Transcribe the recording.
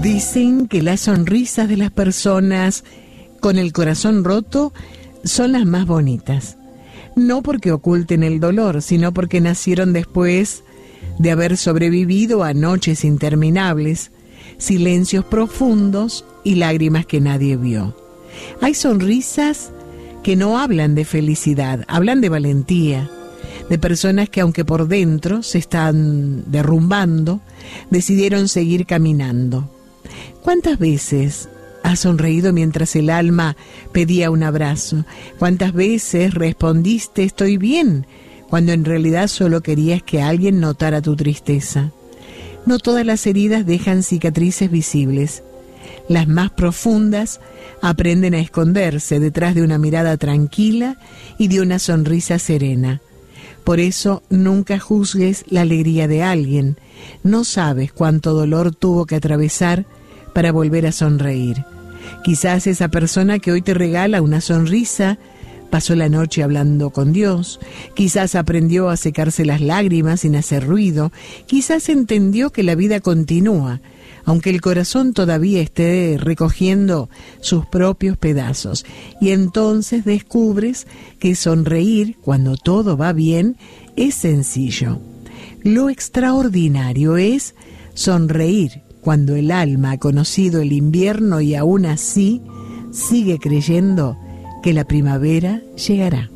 Dicen que las sonrisas de las personas con el corazón roto son las más bonitas. No porque oculten el dolor, sino porque nacieron después de haber sobrevivido a noches interminables, silencios profundos y lágrimas que nadie vio. Hay sonrisas que no hablan de felicidad, hablan de valentía, de personas que aunque por dentro se están derrumbando, decidieron seguir caminando. ¿Cuántas veces has sonreído mientras el alma pedía un abrazo? ¿Cuántas veces respondiste estoy bien, cuando en realidad solo querías que alguien notara tu tristeza? No todas las heridas dejan cicatrices visibles. Las más profundas aprenden a esconderse detrás de una mirada tranquila y de una sonrisa serena. Por eso nunca juzgues la alegría de alguien. No sabes cuánto dolor tuvo que atravesar para volver a sonreír. Quizás esa persona que hoy te regala una sonrisa pasó la noche hablando con Dios, quizás aprendió a secarse las lágrimas sin hacer ruido, quizás entendió que la vida continúa, aunque el corazón todavía esté recogiendo sus propios pedazos. Y entonces descubres que sonreír cuando todo va bien es sencillo. Lo extraordinario es sonreír cuando el alma ha conocido el invierno y aún así sigue creyendo que la primavera llegará.